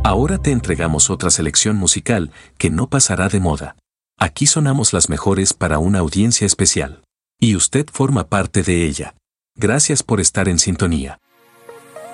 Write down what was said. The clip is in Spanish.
Ahora te entregamos otra selección musical que no pasará de moda. Aquí sonamos las mejores para una audiencia especial. Y usted forma parte de ella. Gracias por estar en sintonía.